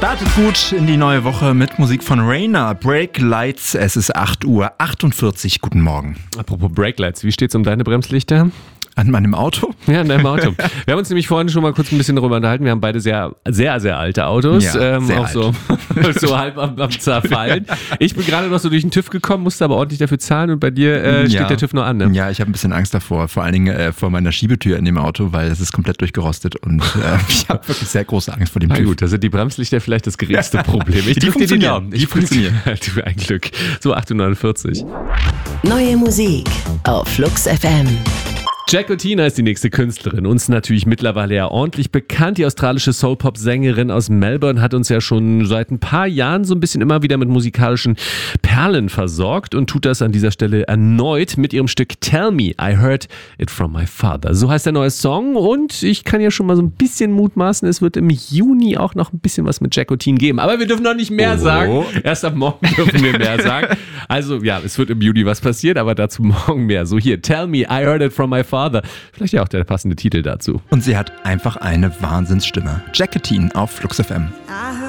Startet gut in die neue Woche mit Musik von Rainer. Brake Lights, es ist 8:48 Uhr. Guten Morgen. Apropos Brake Lights, wie steht's um deine Bremslichter? An meinem Auto? Ja, an deinem Auto. Wir haben uns nämlich vorhin schon mal kurz ein bisschen darüber unterhalten. Wir haben beide sehr, sehr, sehr alte Autos. Ja, sehr auch alt. so halb am Zerfallen. Ich bin gerade noch so durch den TÜV gekommen, musste aber ordentlich dafür zahlen und bei dir steht der TÜV noch an, ne? Ja, ich habe ein bisschen Angst davor. Vor allen Dingen vor meiner Schiebetür in dem Auto, weil es ist komplett durchgerostet und ich habe wirklich sehr große Angst vor dem TÜV. Na gut, da sind die Bremslichter vielleicht das geringste Problem. Ich drücke dir die Daumen. Die funktionieren. Du, ein Glück. So, 8:49 Uhr. Neue Musik auf Flux FM. Jacko Tina ist die nächste Künstlerin, uns natürlich mittlerweile ja ordentlich bekannt. Die australische Soul-Pop-Sängerin aus Melbourne hat uns ja schon seit ein paar Jahren so ein bisschen immer wieder mit musikalischen Perlen versorgt und tut das an dieser Stelle erneut mit ihrem Stück Tell Me, I Heard It From My Father. So heißt der neue Song und ich kann ja schon mal so ein bisschen mutmaßen, es wird im Juni auch noch ein bisschen was mit Jacko Tina geben. Aber wir dürfen noch nicht mehr sagen. Erst ab morgen dürfen wir mehr sagen. Also ja, es wird im Juni was passieren, aber dazu morgen mehr. So hier, Tell Me, I Heard It From My Father. Vielleicht ja auch der passende Titel dazu. Und sie hat einfach eine Wahnsinnsstimme. Jacko Tina auf Flux FM.